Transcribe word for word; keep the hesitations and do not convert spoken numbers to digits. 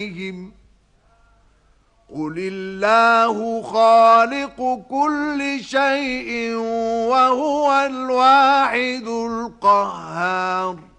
قل الله خالق كل شيء وهو الواحد القهار.